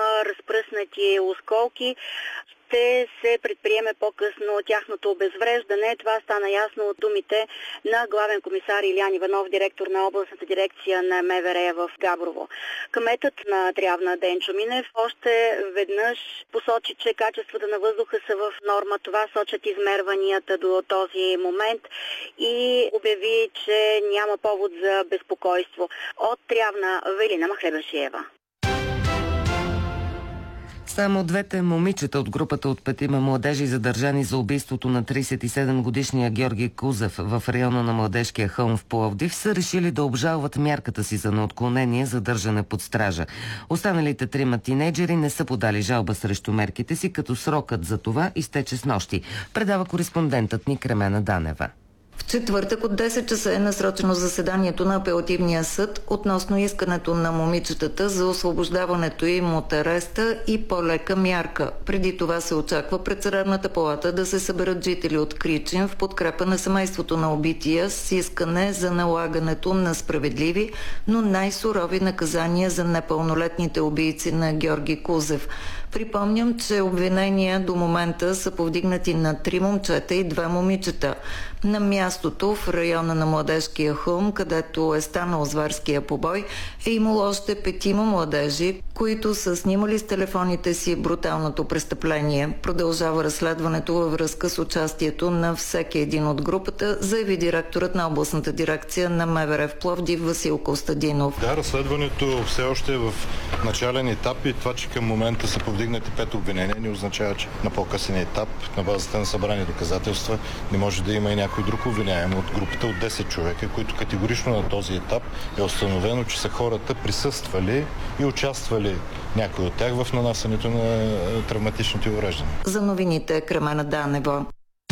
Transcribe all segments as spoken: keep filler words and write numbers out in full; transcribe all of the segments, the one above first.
има разпръснати осколки. Ще се предприеме по-късно тяхното обезвреждане. Това стана ясно от думите на главен комисар Илиян Иванов, директор на областната дирекция на МВР в Габрово. Кметът на Трявна Денчо Минев още веднъж посочи, че качествата на въздуха са в норма. Това сочат измерванията до този момент и обяви, че няма повод за безпокойство. От Трявна, Велина Махлебашиева. Само двете момичета от групата от петима младежи, задържани за убийството на тридесет и седем годишния Георги Кузев в района на Младежкия хълм в Пловдив, са решили да обжалват мярката си за неотклонение задържане под стража. Останалите трима тинейджери не са подали жалба срещу мерките си, като срокът за това изтече снощи, предава кореспондентът ни Кремена Данева. В четвъртък от десет часа е насрочено заседанието на апелативния съд относно искането на момичетата за освобождаването им от ареста и по-лека мярка. Преди това се очаква пред Съдебната палата да се съберат жители от Кричим в подкрепа на семейството на убития с искане за налагането на справедливи, но най-сурови наказания за непълнолетните убийци на Георги Кузев. Припомням, че обвинения до момента са повдигнати на три момчета и две момичета. На мястото в района на Младежкия хълм, където е станал зверския побой, е имало още петима младежи, които са снимали с телефоните си бруталното престъпление. Продължава разследването във връзка с участието на всеки един от групата, заяви директорът на областната дирекция на МВР в Пловдив Васил Костадинов. Да, разследването все още е в начален етап и това, че към момента са повдигнати пет обвинения, не означава, че на по-късен етап, на базата на събрани доказателства, не може да има и някой друг обвиняем от групата от десет човека, които категорично на този етап е установено, че са хората присъствали и участвали някои от тях в нанасянето на травматичните увреждания. За новините Кремена Данева.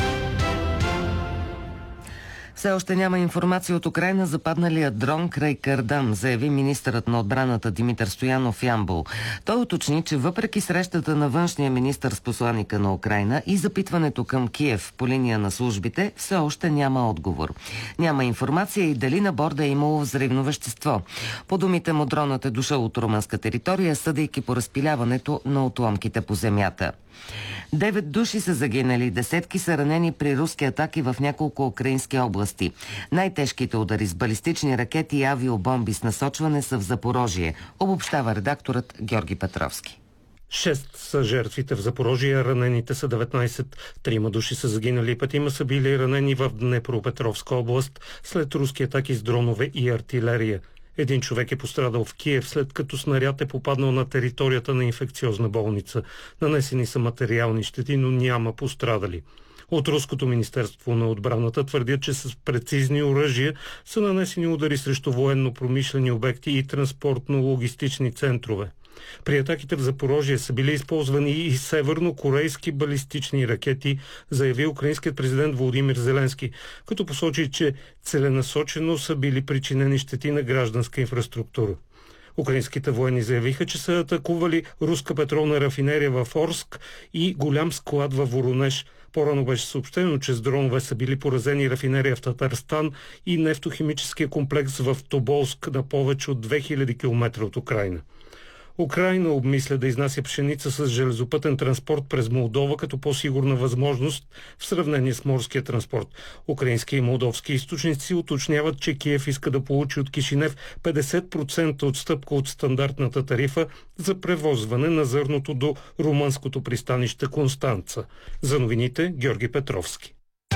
Все още няма информация от Украйна за падналия дрон край Кардам, заяви министърът на отбраната Димитър Стоянов в Ямбол. Той уточни, че въпреки срещата на външния министър с посланика на Украйна и запитването към Киев по линия на службите, все още няма отговор. Няма информация и дали на борда е имало взривно вещество. По думите му, дронът е дошъл от румънска територия, съдейки по разпиляването на отломките по земята. Девет души са загинали, десетки са ранени при руски атаки в няколко украински области. Най-тежките удари с балистични ракети и авиобомби с насочване са в Запорожие, обобщава редакторът Георги Петровски. Шест са жертвите в Запорожие, ранените са деветнайсет. Трима души са загинали, петима са били ранени в Днепропетровска област след руски атаки с дронове и артилерия. Един човек е пострадал в Киев, след като снаряд е попаднал на територията на инфекциозна болница. Нанесени са материални щети, но няма пострадали. От Руското министерство на отбраната твърдят, че с прецизни оръжия са нанесени удари срещу военно-промишлени обекти и транспортно-логистични центрове. При атаките в Запорожие са били използвани и северно-корейски балистични ракети, заяви украинският президент Володимир Зеленски, като посочи, че целенасочено са били причинени щети на гражданска инфраструктура. Украинските военни заявиха, че са атакували руска петролна рафинерия в Орск и голям склад във Воронеж. По-рано беше съобщено, че с дронове са били поразени рафинерия в Татарстан и нефтохимическия комплекс в Тоболск на повече от две хиляди километра от Украйна. Украйна обмисля да изнася пшеница с железопътен транспорт през Молдова като по-сигурна възможност в сравнение с морския транспорт. Украински и молдовски източници уточняват, че Киев иска да получи от Кишинев петдесет процента отстъпка от стандартната тарифа за превозване на зърното до румънското пристанище Констанца. За новините Георги Петровски.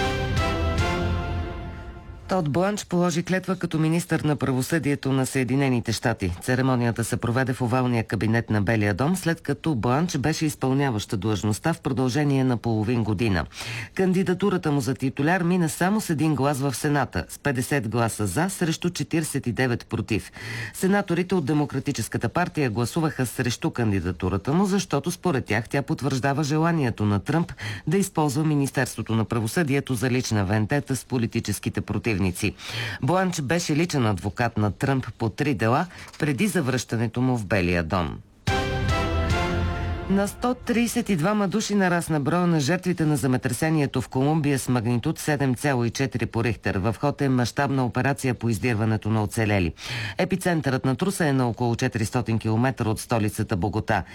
Тод Бланч положи клетва като министър на правосъдието на Съединените щати. Церемонията се проведе в овалния кабинет на Белия дом, след като Бланч беше изпълняваща длъжността в продължение на половин година. Кандидатурата му за титуляр мина само с един глас в Сената, с петдесет гласа за срещу четиридесет и девет против. Сенаторите от Демократическата партия гласуваха срещу кандидатурата му, защото според тях тя потвърждава желанието на Тръмп да използва Министерството на правосъдието за лична вендета с политическите противници. Бланч беше личен адвокат на Тръмп по три дела преди завръщането му в Белия дом. На сто тридесет и двама души нарасна броя на жертвите на земетресението в Колумбия с магнитуд седем цяло и четири по Рихтер. В ход е мащабна операция по издирването на оцелели. Епицентърът на труса е на около четиристотин километра от столицата Богота.